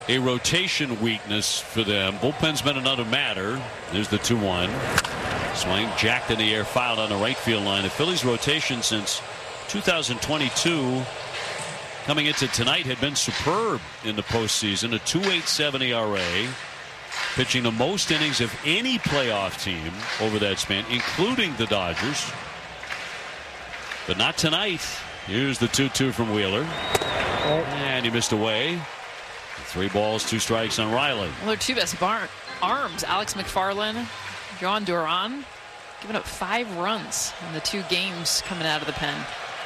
a rotation weakness for them. Bullpen's been another matter. There's the 2-1. Swing jacked in the air, fouled on the right field line. The Phillies' rotation since 2022 coming into tonight had been superb in the postseason. A 2.87 ERA, pitching the most innings of any playoff team over that span, including the Dodgers. But not tonight. Here's the 2-2 from Wheeler. And he missed away. 3 balls, 2 strikes on Riley. Well, their two best arms, Alex McFarland, John Duran, giving up 5 runs in the 2 games coming out of the pen.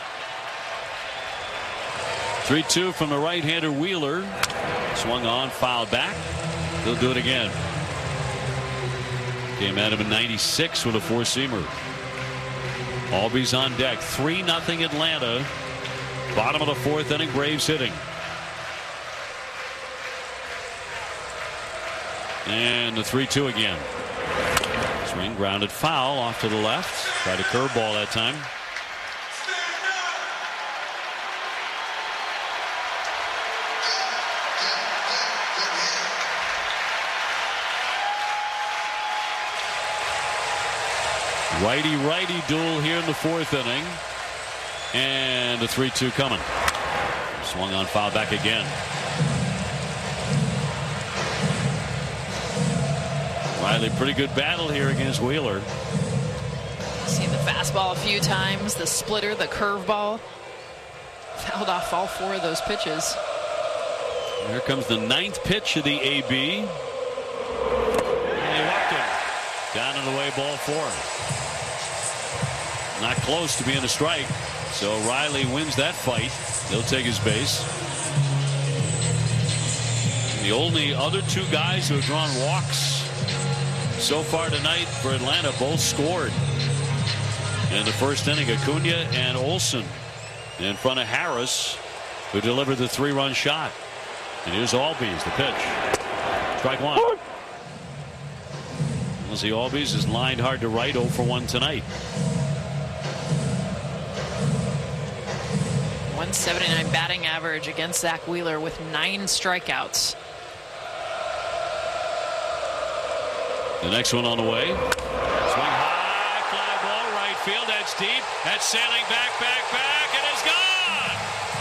3-2 from the right-hander Wheeler. Swung on, fouled back. He'll do it again. Came at him in 96 with a 4-seamer. Albies on deck. 3-0 Atlanta. Bottom of the 4th inning. Braves hitting. And the 3-2 again. Swing grounded foul off to the left. Tried a curveball that time. Righty-righty duel here in the 4th inning. And the 3-2 coming. Swung on, foul back again. Riley, pretty good battle here against Wheeler. Seen the fastball a few times, the splitter, the curveball. Fouled off all 4 of those pitches. Here comes the 9th pitch of the AB. And he walked him. Down and away, ball 4. Not close to being a strike. So Riley wins that fight. He'll take his base. The only other 2 guys who have drawn walks so far tonight for Atlanta both scored in the 1st inning. Acuna and Olson in front of Harris, who delivered the 3-run shot. And here's Albies, the pitch. Strike 1. Ozzie Albies is lined hard to right, 0 for 1 tonight. 179 batting average against Zach Wheeler with 9 strikeouts. The next one on the way. Swing high, fly ball, right field. That's deep. That's sailing back, and it's gone.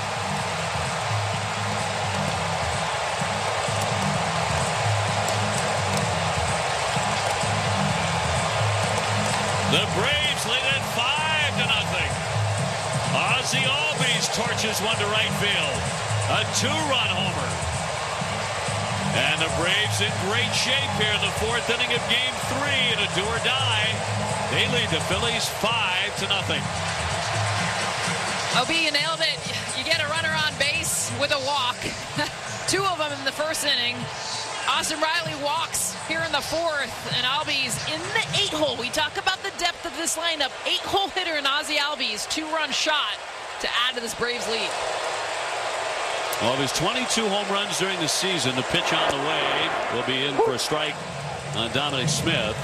The Braves lead it 5-0. Ozzie Albies torches one to right field. A 2-run homer. And the Braves in great shape here in the 4th inning of Game 3 in a do-or-die. They lead the Phillies 5-0. OB, you nailed it. You get a runner on base with a walk. 2 of them in the 1st inning. Austin Riley walks here in the 4th, and Albies in the 8-hole. We talk about the depth of this lineup. 8-hole hitter in Ozzie Albies, 2-run shot to add to this Braves lead. Well, there's 22 home runs during the season. The pitch on the way will be in for a strike on Dominic Smith.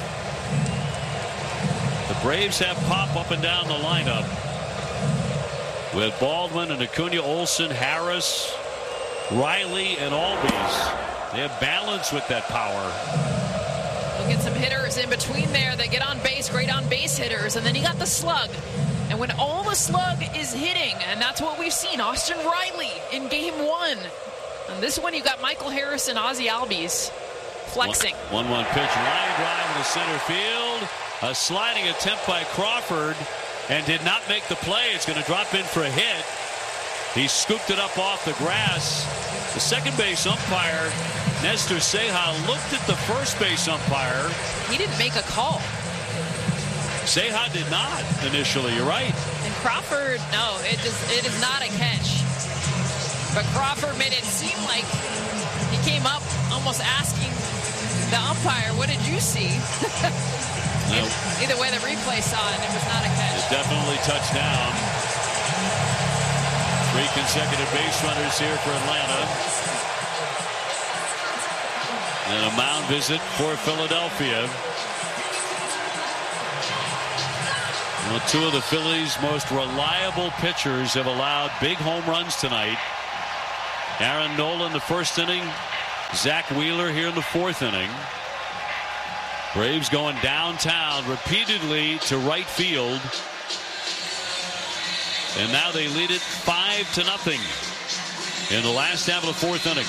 The Braves have pop up and down the lineup with Baldwin and Acuna, Olson, Harris, Riley, and Albies. They have balance with that power. We'll get some hitters in between there. They get on base, great on base hitters, and then you got the slug. And when all the slug is hitting, and that's what we've seen, Austin Riley in Game 1. And this one, you got Michael Harris and Ozzie Albies flexing. 1-1 pitch, line drive to center field. A sliding attempt by Crawford, and did not make the play. It's going to drop in for a hit. He scooped it up off the grass. The second base umpire, Nestor Ceja, looked at the first base umpire. He didn't make a call. Ceja did not initially. You're right. And Crawford, no, it is not a catch. But Crawford made it seem like he came up almost asking the umpire, what did you see? No. Either way, the replay saw it, and it was not a catch. It definitely touched down. 3 consecutive base runners here for Atlanta. And a mound visit for Philadelphia. Well, 2 of the Phillies' most reliable pitchers have allowed big home runs tonight. Aaron Nola in the 1st inning Zach Wheeler here in the 4th inning. Braves going downtown repeatedly to right field. And now they lead it 5-0 in the last half of the 4th inning.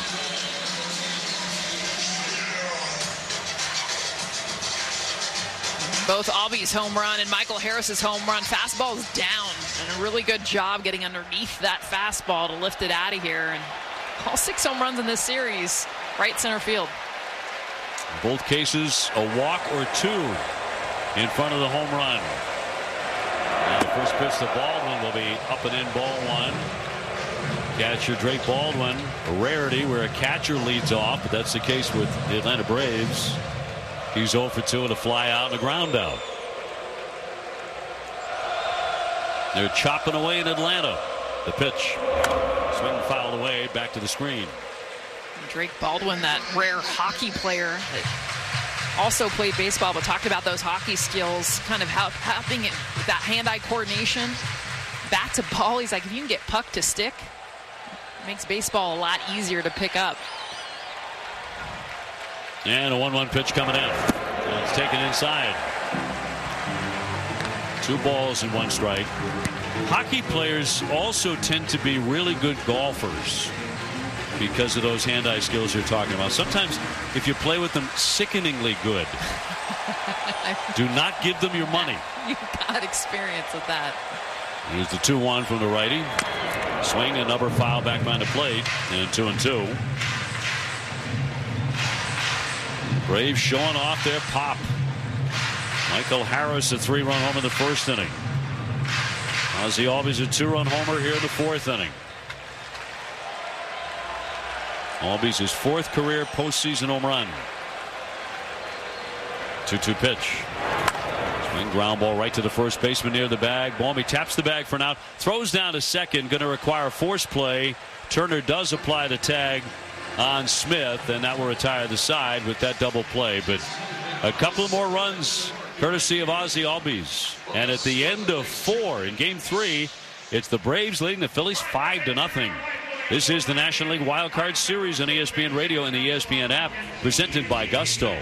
Both Albies home run and Michael Harris's home run. Fastball is down, and a really good job getting underneath that fastball to lift it out of here. And all 6 home runs in this series, right center field. In both cases, a walk or 2 in front of the home run. Now the first pitch to Baldwin will be up and in, ball 1. Catcher Drake Baldwin, a rarity where a catcher leads off, but that's the case with the Atlanta Braves. He's 0 for 2 and a fly out and a ground out. They're chopping away in Atlanta. The pitch. Swing fouled away, back to the screen. Drake Baldwin, that rare hockey player that also played baseball, but talked about those hockey skills, kind of helping it with that hand-eye coordination. Bat to ball, he's like, if you can get puck to stick, it makes baseball a lot easier to pick up. And a 1-1 pitch coming in. And it's taken inside. 2 balls and 1 strike. Hockey players also tend to be really good golfers because of those hand-eye skills you're talking about. Sometimes if you play with them, sickeningly good. Do not give them your money. You've got experience with that. Here's the 2-1 from the righty. Swing, another foul back behind the plate. And 2-2. Braves showing off their pop. Michael Harris a 3-run home in the 1st inning. Ozzie Albies a 2-run homer here in the 4th inning. Albies his 4th career postseason home run. 2-2 pitch. Swing, ground ball right to the first baseman near the bag. Ballmy taps the bag for an out. Throws down to second. Going to require force play. Turner does apply the tag on Smith, and that will retire the side with that double play. But a couple more runs courtesy of Ozzie Albies. And at the end of 4 in game 3, it's the Braves leading the Phillies 5-0. This is the National League Wild Card Series on ESPN Radio and the ESPN app, presented by Gusto.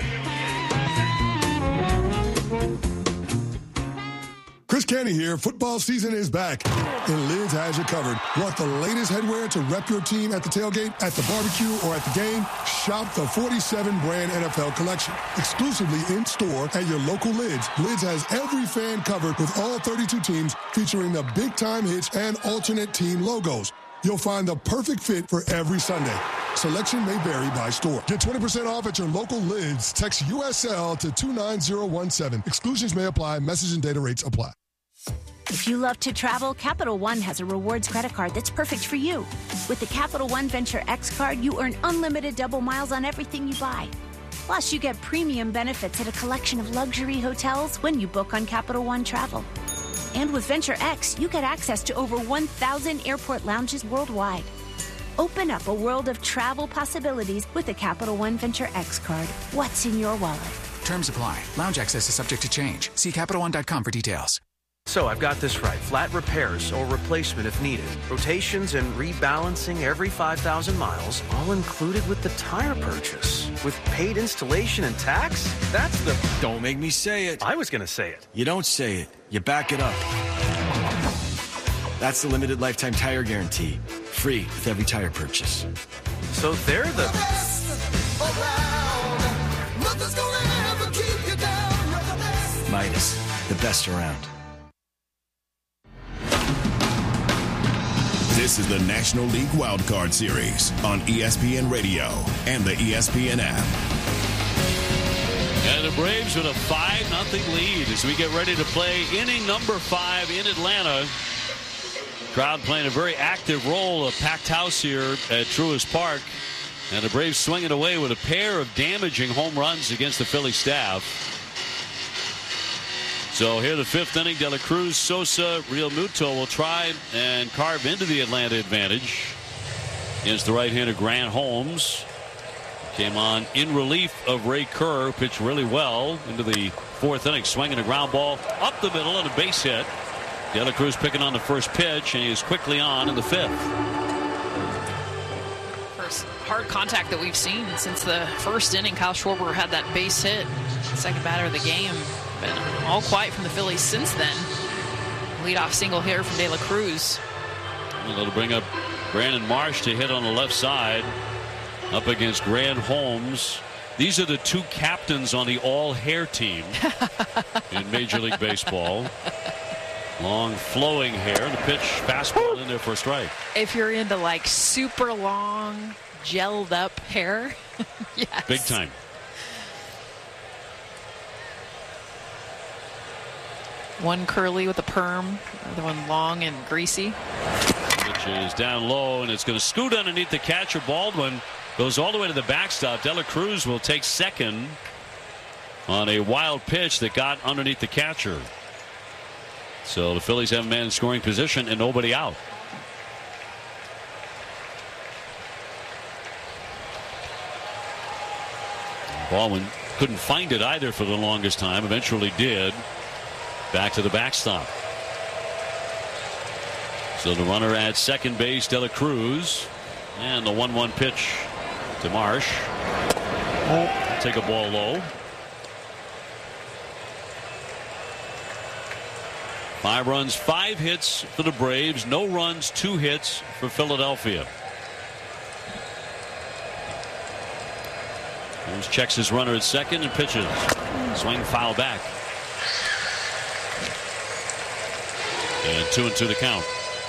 Chris Canty here. Football season is back, and Lids has you covered. Want the latest headwear to rep your team at the tailgate, at the barbecue, or at the game? Shop the 47 brand NFL collection. Exclusively in store at your local Lids. Lids has every fan covered with all 32 teams, featuring the big time hits and alternate team logos. You'll find the perfect fit for every Sunday. Selection may vary by store. Get 20% off at your local Lids. Text USL to 29017. Exclusions may apply. Message and data rates apply. If you love to travel, Capital One has a rewards credit card that's perfect for you. With the Capital One Venture X card, you earn unlimited double miles on everything you buy. Plus, you get premium benefits at a collection of luxury hotels when you book on Capital One Travel. And with Venture X, you get access to over 1,000 airport lounges worldwide. Open up a world of travel possibilities with the Capital One Venture X card. What's in your wallet? Terms apply. Lounge access is subject to change. See CapitalOne.com for details. So I've got this right. Flat repairs or replacement if needed. Rotations and rebalancing every 5,000 miles, all included with the tire purchase. With paid installation and tax? That's the... Don't make me say it. I was going to say it. You don't say it. You back it up. That's the limited lifetime tire guarantee. Free with every tire purchase. So they're the... best around. Nothing's gonna ever keep you down. You're the best. Midas, the best around. This is the National League Wild Card Series on ESPN Radio and the ESPN app. And the Braves with a 5-0 lead as we get ready to play inning number 5 in Atlanta. Crowd playing a very active role, a packed house here at Truist Park. And the Braves swinging away with a pair of damaging home runs against the Philly staff. So here the 5th inning, De La Cruz, Sosa, Real Muto will try and carve into the Atlanta advantage against the right-hander Grant Holmes. Came on in relief of Ray Kerr, pitched really well into the 4th inning, swinging a ground ball up the middle on a base hit. De La Cruz picking on the first pitch, and he is quickly on in the 5th. First hard contact that we've seen since the first inning. Kyle Schwarber had that base hit, second batter of the game. Been all quiet from the Phillies since then. Leadoff single here from De La Cruz. They'll bring up Brandon Marsh to hit on the left side up against Grant Holmes. These are the two captains on the all-hair team in Major League Baseball. Long flowing hair, and the pitch, fastball in there for a strike. If you're into like super long gelled up hair, yes. Big time. One curly with a perm, the other one long and greasy. Pitch is down low, and it's going to scoot underneath the catcher. Baldwin goes all the way to the backstop. De La Cruz will take second on a wild pitch that got underneath the catcher. So the Phillies have a man in scoring position and nobody out. Baldwin couldn't find it either for the longest time. Eventually did. Back to the backstop. So the runner at second base, De La Cruz, and the 1-1 pitch to Marsh. Take a ball low. 5 runs, 5 hits for the Braves. No runs, 2 hits for Philadelphia. Holmes checks his runner at second and pitches. Swing, foul back. And 2-2 the count.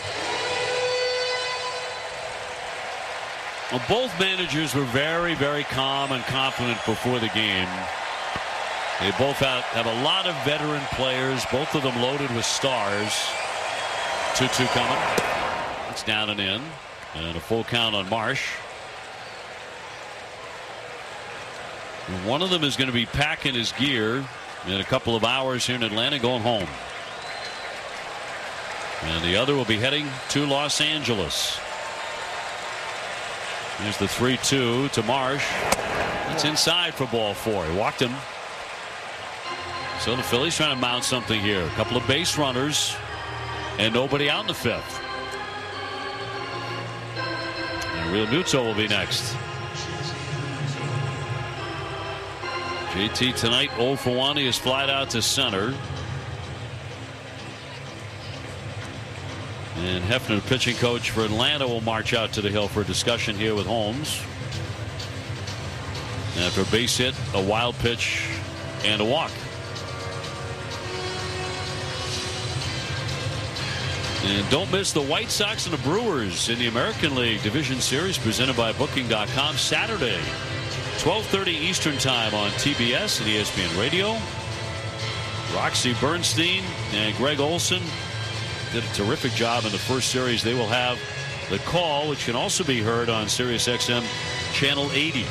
Well, both managers were very, very calm and confident before the game. They both have a lot of veteran players, both of them loaded with stars. 2-2 coming. It's down and in. And a full count on Marsh. And one of them is going to be packing his gear in a couple of hours here in Atlanta, going home. And the other will be heading to Los Angeles. Here's the 3-2 to Marsh. It's inside for ball 4. He walked him. So the Phillies trying to mount something here. A couple of base runners and nobody out in the 5th. And Real Muto will be next. JT tonight 0 for 1. He is flied out to center. And Hefner, the pitching coach for Atlanta, will march out to the hill for a discussion here with Holmes. And after a base hit, a wild pitch, and a walk. And don't miss the White Sox and the Brewers in the American League Division Series presented by Booking.com Saturday, 12:30 Eastern Time on TBS and ESPN Radio. Roxy Bernstein and Greg Olson did a terrific job in the first series. They will have The Call, which can also be heard on Sirius XM Channel 80.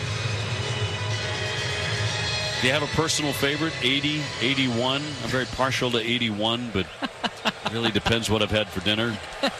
Do you have a personal favorite? 80, 81? I'm very partial to 81, but it really depends what I've had for dinner.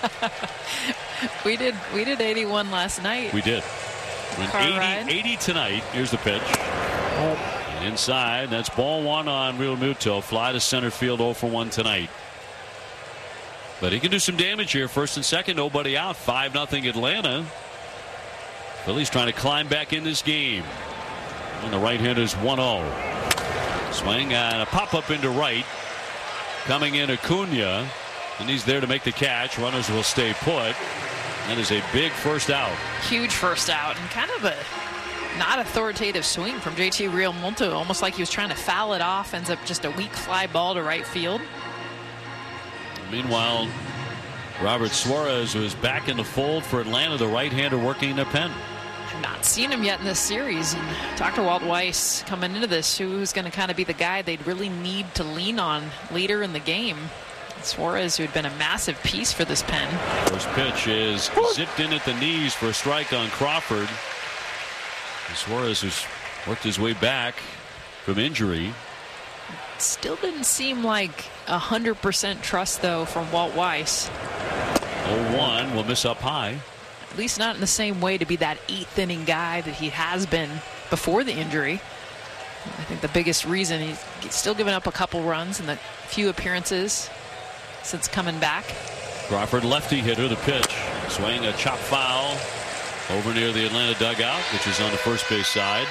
We did 81 last night. We did. 80 tonight. Here's the pitch. And inside. That's ball 1 on Real Muto. Fly to center field 0 for 1 tonight. But he can do some damage here. First and second, nobody out. 5-0 Atlanta. Phillies trying to climb back in this game. And the right-hander's 1-0. Swing and a pop-up into right. Coming in Acuna. And he's there to make the catch. Runners will stay put. That is a big first out. Huge first out. And kind of a not authoritative swing from JT Realmuto. Almost like he was trying to foul it off. Ends up just a weak fly ball to right field. Meanwhile, Robert Suarez was back in the fold for Atlanta, the right-hander working their pen. Not seen him yet in this series. And Dr. Walt Weiss coming into this, who's going to kind of be the guy they'd really need to lean on later in the game. Suarez, who had been a massive piece for this pen. First pitch is zipped in at the knees for a strike on Crawford. And Suarez has worked his way back from injury. Still didn't seem like 100% trust, though, from Walt Weiss. 0-1 will miss up high. At least not in the same way to be that 8th inning guy that he has been before the injury. I think the biggest reason he's still given up a couple runs in the few appearances since coming back. Crawford, lefty hitter, the pitch. Swing, a chop foul. over near the Atlanta dugout, which is on the first base side.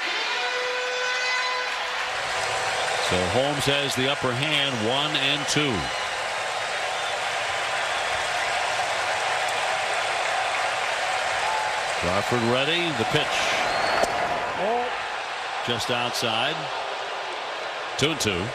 So Holmes has the upper hand, 1-2. Crawford ready. The pitch. Just outside. 2-2.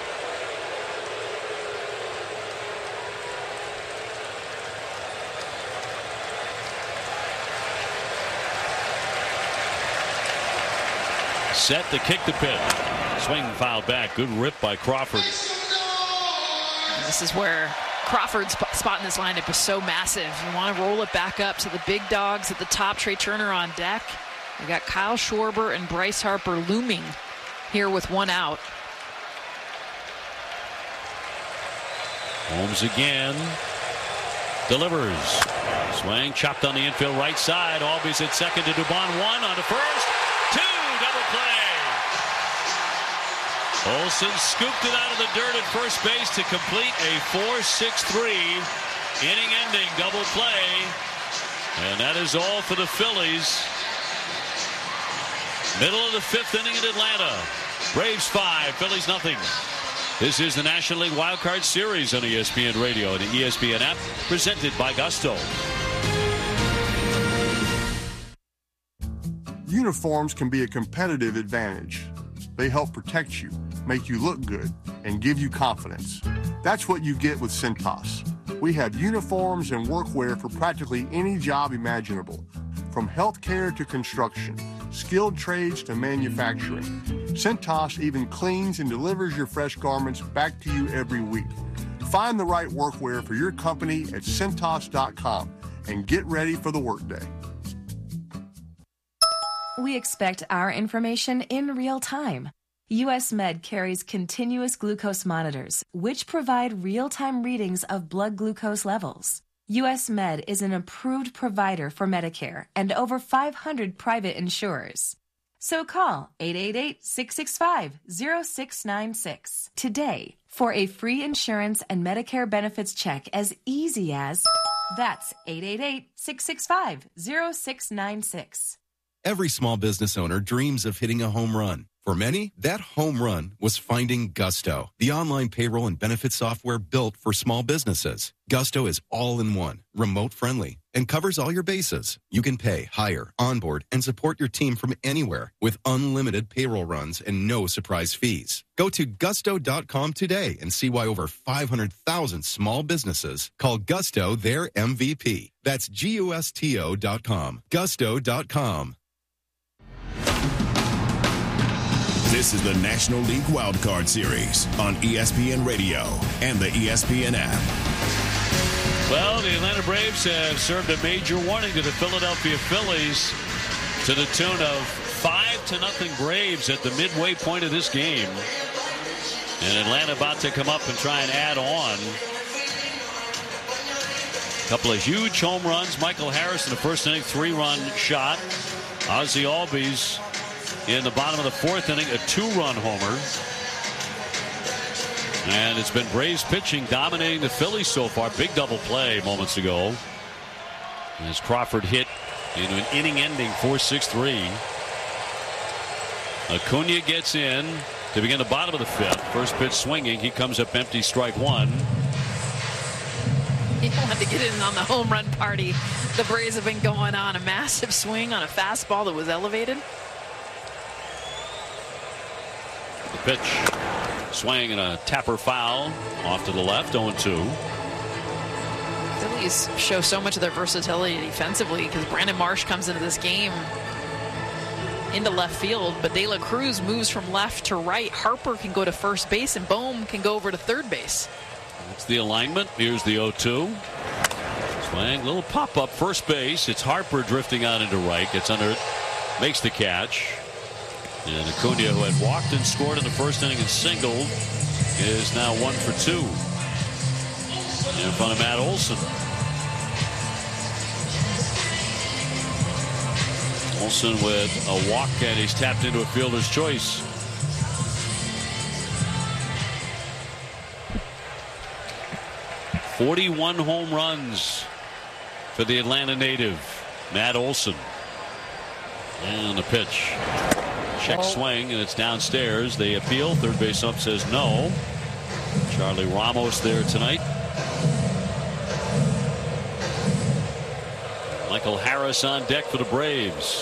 Set to kick the pitch. Swing foul back. Good rip by Crawford. This is where Crawford's spot in this lineup is so massive. You want to roll it back up to the big dogs at the top. Trey Turner on deck. We got Kyle Schwarber and Bryce Harper looming here with one out. Holmes again. Delivers. Swing chopped on the infield right side. Albies at second to Dubon. 1 on the first. 2. Double play. Olsen scooped it out of the dirt at first base to complete a 4-6-3 inning-ending double play. And that is all for the Phillies. Middle of the 5th inning in Atlanta. Braves 5, Phillies nothing. This is the National League Wild Card Series on ESPN Radio and the ESPN app, presented by Gusto. Uniforms can be a competitive advantage. They help protect you, make you look good, and give you confidence. That's what you get with Cintas. We have uniforms and workwear for practically any job imaginable, from healthcare to construction, skilled trades to manufacturing. Cintas even cleans and delivers your fresh garments back to you every week. Find the right workwear for your company at Cintas.com and get ready for the workday. We expect our information in real time. US Med carries continuous glucose monitors, which provide real-time readings of blood glucose levels. US Med is an approved provider for Medicare and over 500 private insurers. So call 888-665-0696 today for a free insurance and Medicare benefits check as easy as... That's 888-665-0696. Every small business owner dreams of hitting a home run. For many, that home run was finding Gusto, the online payroll and benefits software built for small businesses. Gusto is all-in-one, remote-friendly, and covers all your bases. You can pay, hire, onboard, and support your team from anywhere with unlimited payroll runs and no surprise fees. Go to gusto.com today and see why over 500,000 small businesses call Gusto their MVP. That's GUSTO.com. Gusto.com. This is the National League Wild Card Series on ESPN Radio and the ESPN app. Well, the Atlanta Braves have served a major warning to the Philadelphia Phillies to the tune of 5-0 Braves at the midway point of this game. And Atlanta about to come up and try and add on. A couple of huge home runs. Michael Harris in the first inning, 3-run shot. Ozzie Albies in the bottom of the 4th inning, a 2-run homer. And it's been Braves pitching dominating the Phillies so far. Big double play moments ago as Crawford hit into an inning-ending 4-6-3. Acuna gets in to begin the bottom of the 5th. First pitch swinging. He comes up empty, strike 1. He wanted to get in on the home run party. The Braves have been going on a massive swing on a fastball that was elevated. The pitch. Swing and a tapper foul off to the left, 0-2. Phillies show so much of their versatility defensively because Brandon Marsh comes into this game into left field, but De La Cruz moves from left to right. Harper can go to first base, and Bohm can go over to third base. That's the alignment. Here's the 0-2. Swing, little pop-up first base. It's Harper drifting out into right. Gets under it, makes the catch. And Acuna, who had walked and scored in the first inning and singled, is now 1 for 2 in front of Matt Olson. Olson with a walk, and he's tapped into a fielder's choice. .41 home runs for the Atlanta native, Matt Olson. And the pitch. Check swing, and it's downstairs. They appeal. Third base ump says no. Charlie Ramos there tonight. Michael Harris on deck for the Braves.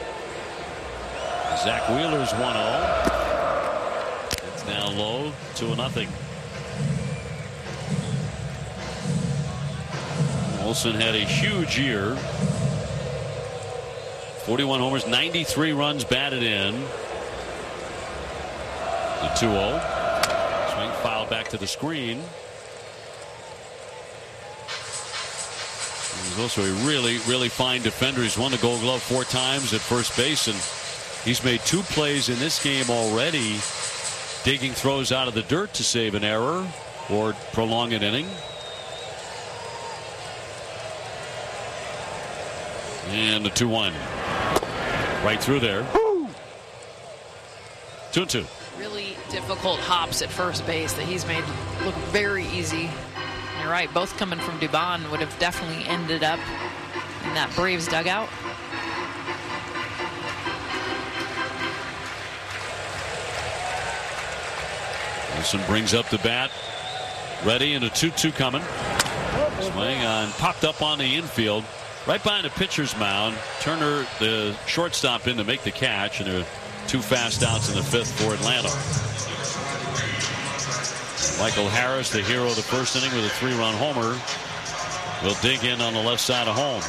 Zach Wheeler's 1-0. It's now low, 2-0. Olsen had a huge year. 41 homers, 93 runs batted in. The 2-0. Swing foul back to the screen. He's also a really, really fine defender. He's won the Gold Glove 4 times at first base, and he's made 2 plays in this game already, digging throws out of the dirt to save an error or prolong an inning. And the 2-1. Right through there. 2-2. Really difficult hops at first base that he's made look very easy. You're right, both coming from Dubon would have definitely ended up in that Braves dugout. Wilson brings up the bat. Ready, and a 2-2 coming. Swing on, popped up on the infield. Right behind the pitcher's mound. Turner, the shortstop, in to make the catch, and there are 2 fast outs in the 5th for Atlanta. Michael Harris, the hero of the first inning with a 3-run homer, will dig in on the left side of home.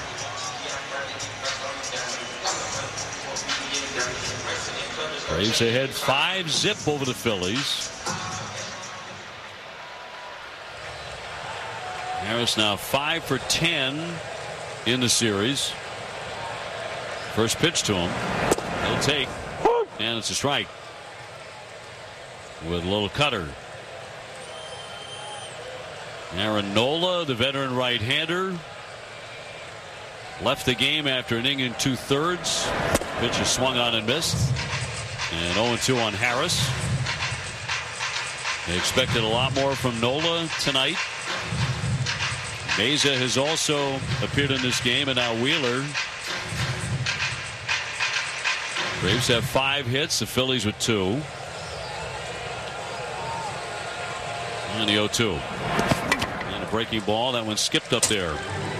Braves ahead 5-0 over the Phillies. Harris now 5 for 10 in the series. First pitch to him. He'll take, and it's a strike with a little cutter. Aaron Nola, the veteran right-hander, left the game after an inning and 2/3. Pitch is swung on and missed. And 0-2 on Harris. They expected a lot more from Nola tonight. Meza has also appeared in this game, and now Wheeler. Braves have 5 hits, the Phillies with 2. And the 0-2. And a breaking ball. That one skipped up there.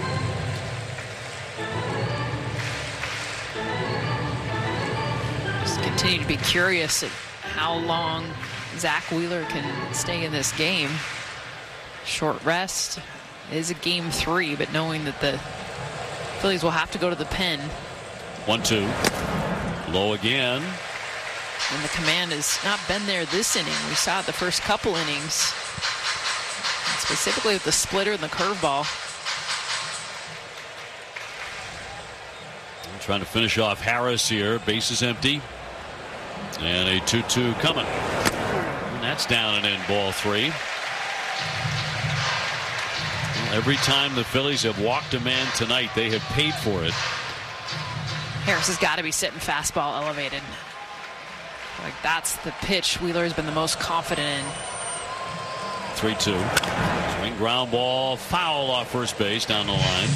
Just continue to be curious at how long Zach Wheeler can stay in this game. Short rest. It is a game 3, but knowing that the Phillies will have to go to the pen. 1-2. Low again. And the command has not been there this inning. We saw it the first couple innings. And specifically with the splitter and the curveball. Trying to finish off Harris here. Base is empty. And a 2-2 coming. And that's down and in, ball 3. Every time the Phillies have walked a man tonight, they have paid for it. Harris has got to be sitting fastball elevated. Like, that's the pitch Wheeler has been the most confident in. 3-2. Swing, ground ball, foul off first base down the line.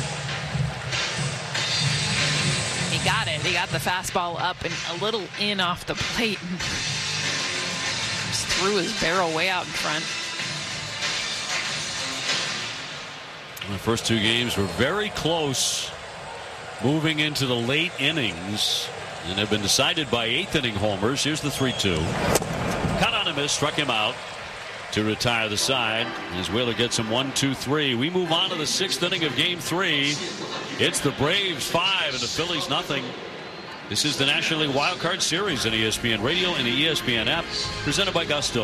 He got it. He got the fastball up and a little in off the plate. Just threw his barrel way out in front. The first 2 games were very close, moving into the late innings, and have been decided by 8th inning homers. Here's the 3-2. Cut on a miss, struck him out to retire the side as Wheeler gets him 1-2-3. We move on to the 6th inning of game 3. It's the Braves 5 and the Phillies nothing. This is the National League Wild Card Series on ESPN Radio and the ESPN app, presented by Gusto.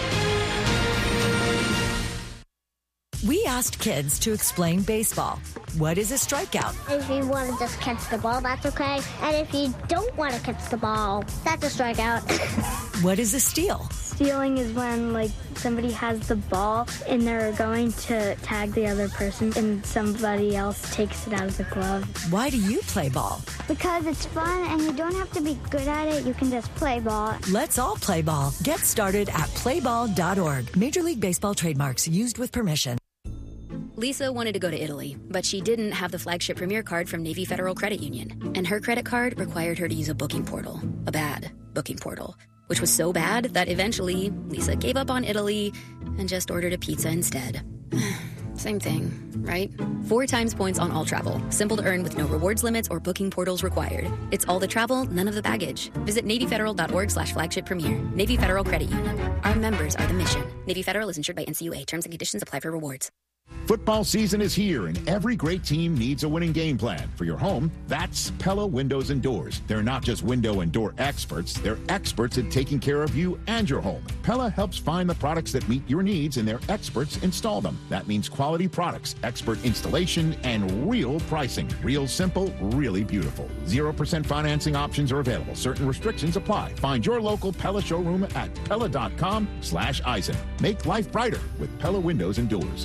We asked kids to explain baseball. What is a strikeout? If you want to just catch the ball, that's okay. And if you don't want to catch the ball, that's a strikeout. What is a steal? Stealing is when, like, somebody has the ball and they're going to tag the other person and somebody else takes it out of the glove. Why do you play ball? Because it's fun and you don't have to be good at it. You can just play ball. Let's all play ball. Get started at playball.org. Major League Baseball trademarks used with permission. Lisa wanted to go to Italy, but she didn't have the flagship Premier card from Navy Federal Credit Union. And her credit card required her to use a booking portal, a bad booking portal, which was so bad that eventually Lisa gave up on Italy and just ordered a pizza instead. Same thing, right? 4 times points on all travel. Simple to earn with no rewards limits or booking portals required. It's all the travel, none of the baggage. Visit NavyFederal.org/flagship premier. Navy Federal Credit Union. Our members are the mission. Navy Federal is insured by NCUA. Terms and conditions apply for rewards. Football season is here, and every great team needs a winning game plan. For your home, that's Pella Windows and Doors. They're not just window and door experts, they're experts at taking care of you and your home. Pella helps find the products that meet your needs, and their experts install them. That means quality products, expert installation, and real pricing. Real simple, really beautiful. 0% financing options are available. Certain restrictions apply. Find your local Pella showroom at Pella.com/Eisen. Make life brighter with Pella Windows and Doors.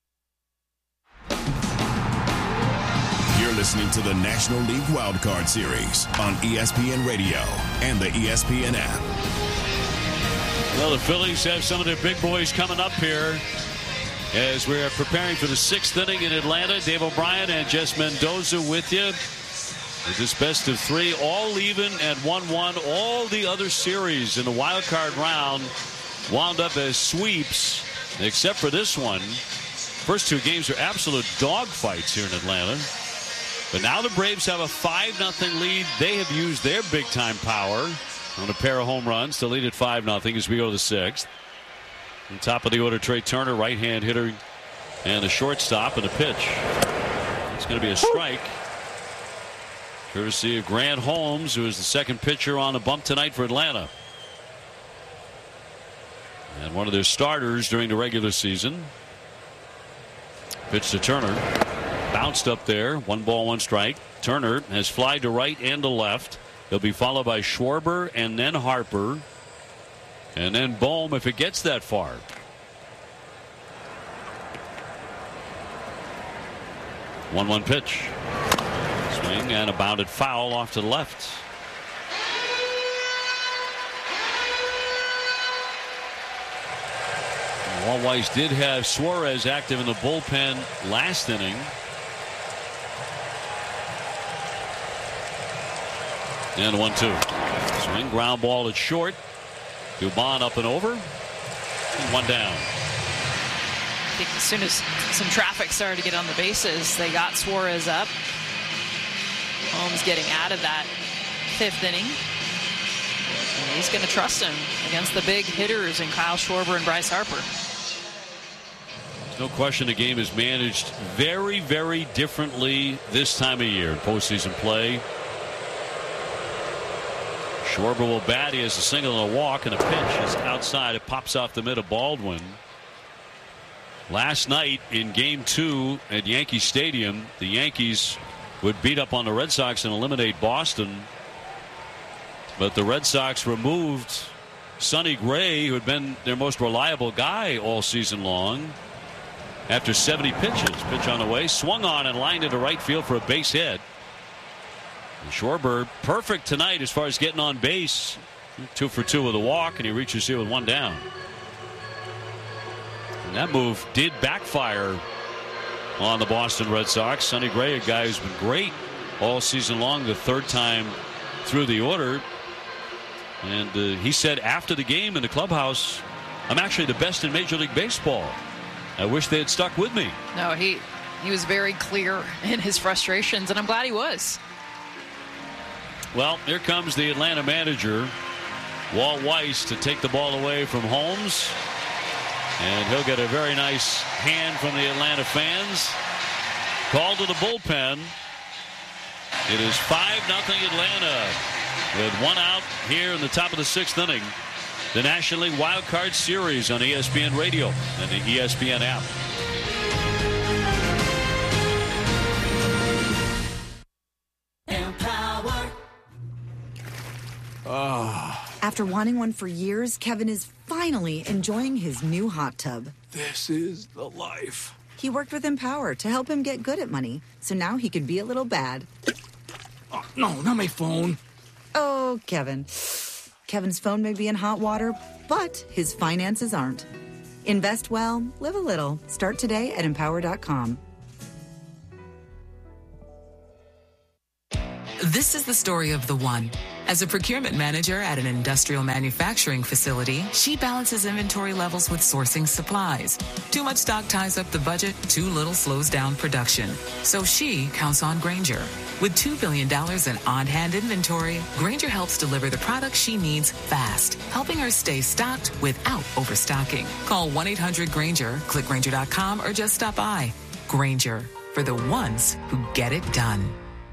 You're listening to the National League Wildcard Series on ESPN Radio and the ESPN app. Well, the Phillies have some of their big boys coming up here as we're preparing for the 6th inning in Atlanta. Dave O'Brien and Jess Mendoza with you. With this best of 3, all even at 1-1. All the other series in the wild card round wound up as sweeps, except for this one. First 2 games are absolute dogfights here in Atlanta. But now the Braves have a 5-0 lead. They have used their big-time power on a pair of home runs to lead at 5-0 as we go to the 6th. On top of the order, Trey Turner, right-hand hitter, and the shortstop, and a pitch. It's going to be a strike. Courtesy of Grant Holmes, who is the second pitcher on the bump tonight for Atlanta. And one of their starters during the regular season. Pitch to Turner. Bounced up there. 1 ball, 1 strike. Turner has flied to right and to left. He'll be followed by Schwarber and then Harper. And then Bohm if it gets that far. One pitch. Swing and a bounded foul off to the left. Walt Weiss did have Suarez active in the bullpen last inning. And 1-2. Swing, ground ball at short. Dubon up and over. And 1 down. I think as soon as some traffic started to get on the bases, they got Suarez up. Holmes getting out of that 5th inning. And he's going to trust him against the big hitters in Kyle Schwarber and Bryce Harper. No question the game is managed very, very differently this time of year in postseason play. Schwarber will bat. He has a single and a walk, and a pitch is outside. It pops off the mid of Baldwin. Last night in Game 2 at Yankee Stadium, the Yankees would beat up on the Red Sox and eliminate Boston. But the Red Sox removed Sonny Gray, who had been their most reliable guy all season long. After 70 pitches, pitch on the way, swung on and lined into right field for a base hit. And Schwarber perfect tonight as far as getting on base. 2 for 2 with a walk, and he reaches here with 1 down. And that move did backfire on the Boston Red Sox. Sonny Gray, a guy who's been great all season long, the 3rd time through the order. And he said after the game in the clubhouse, I'm actually the best in Major League Baseball. I wish they had stuck with me. No, he was very clear in his frustrations, and I'm glad he was. Well, here comes the Atlanta manager, Walt Weiss, to take the ball away from Holmes. And he'll get a very nice hand from the Atlanta fans. Called to the bullpen. It is 5-0 Atlanta with 1 out here in the top of the 6th inning. The National League Wild Card Series on ESPN Radio and the ESPN app. Empower. After wanting one for years, Kevin is finally enjoying his new hot tub. This is the life. He worked with Empower to help him get good at money, so now he can be a little bad. Oh, no, not my phone. Oh, Kevin. Kevin's phone may be in hot water, but his finances aren't. Invest well, live a little. Start today at Empower.com. This is the story of the one. As a procurement manager at an industrial manufacturing facility, she balances inventory levels with sourcing supplies. Too much stock ties up the budget, too little slows down production. So she counts on Grainger. With $2 billion in on-hand inventory, Grainger helps deliver the products she needs fast, helping her stay stocked without overstocking. Call 1-800-GRAINGER, click Grainger.com, or just stop by. Grainger, for the ones who get it done.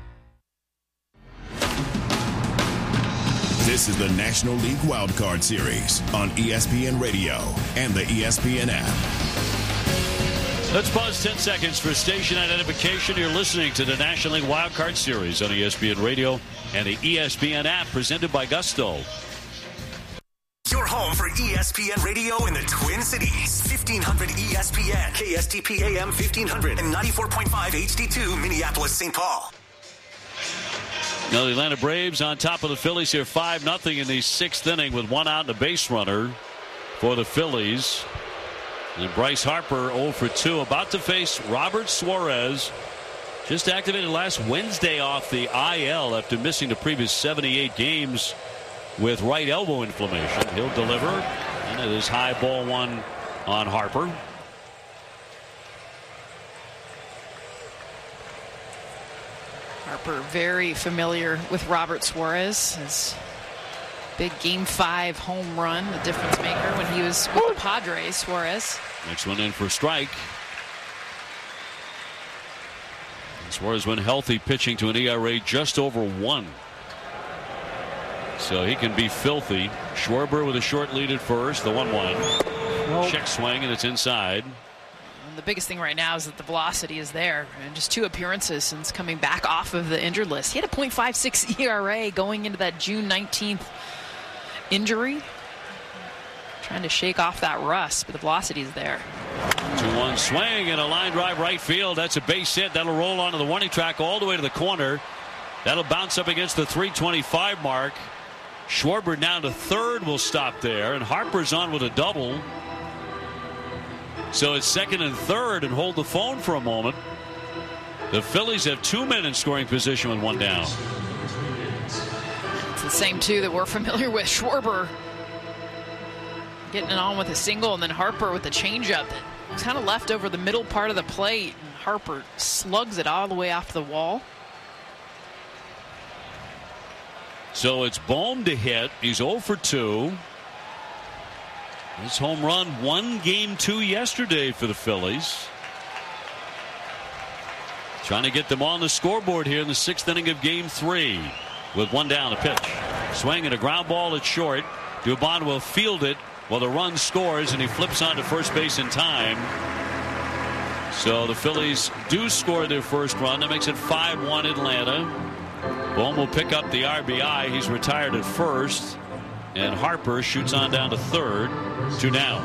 This is the National League Wildcard Series on ESPN Radio and the ESPN app. Let's pause 10 seconds for station identification. You're listening to the National League Wildcard Series on ESPN Radio and the ESPN app, presented by Gusto. Your home for ESPN Radio in the Twin Cities. 1500 ESPN, KSTP AM 1500, and 94.5 HD2 Minneapolis, St. Paul. Now the Atlanta Braves on top of the Phillies here 5-0 in the 6th inning with one out and a base runner for the Phillies. And Bryce Harper 0 for 2, about to face Robert Suarez. Just activated last Wednesday off the IL after missing the previous 78 games with right elbow inflammation. He'll deliver, and it is high ball one on Harper. Harper very familiar with Robert Suarez. His big Game 5 home run, the difference maker when he was with the Padres. Suarez. Next one in for a strike. Suarez, when healthy, pitching to an ERA just over 1. So he can be filthy. Schwarber with a short lead at first. The 1-1. Check swing, and it's inside. And the biggest thing right now is that the velocity is there. And just 2 appearances since coming back off of the injured list. He had a .56 ERA going into that June 19th injury. Trying to shake off that rust, but the velocity is there. 2-1 swing and a line drive right field. That's a base hit. That'll roll onto the warning track all the way to the corner. That'll bounce up against the 325 mark. Schwarber down to third will stop there, and Harper's on with a double. So it's second and third, and hold the phone for a moment. The Phillies have 2 men in scoring position with one down. It's the same 2 that we're familiar with. Schwarber getting it on with a single, and then Harper with the changeup that was kind of left over the middle part of the plate. And Harper slugs it all the way off the wall. So it's Bohm to hit. He's 0 for 2. His home run won Game 2 yesterday for the Phillies. Trying to get them on the scoreboard here in the 6th inning of Game 3 with one down. A pitch. Swing and a ground ball at short. Dubon will field it while the run scores, and he flips onto first base in time. So the Phillies do score their first run. That makes it 5-1 Atlanta. Bohm will pick up the RBI. He's retired at first. And Harper shoots on down to third. 2 down.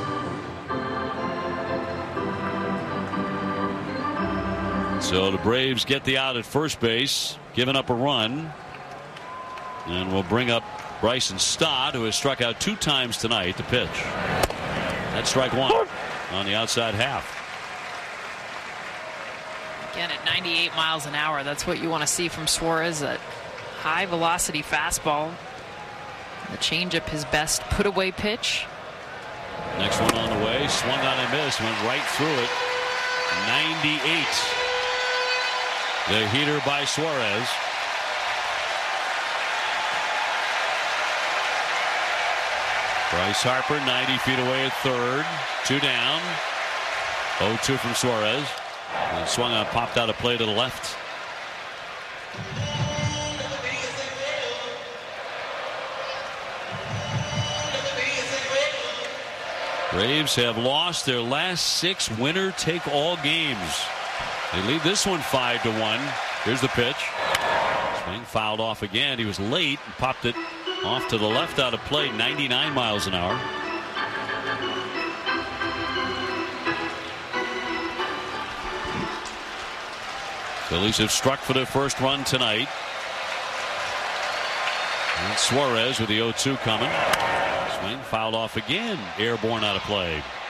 So the Braves get the out at first base, giving up a run. And we'll bring up Bryson Stott, who has struck out 2 times tonight, to pitch. That's strike 1 on the outside half. Again, at 98 miles an hour, that's what you want to see from Suarez. That high velocity fastball. The changeup, his best put away pitch. Next one on the way. Swung on and missed. Went right through it. 98. The heater by Suarez. Bryce Harper 90 feet away at third. 2 down. 0-2 from Suarez. And swung on, popped out of play to the left. Braves have lost their last 6 winner-take-all games. They lead this one 5-1. Here's the pitch. Swing fouled off again. He was late and popped it off to the left out of play. 99 miles an hour. Phillies have struck for their first run tonight. And Suarez with the 0-2 coming. Swing fouled off again. Airborne out of play.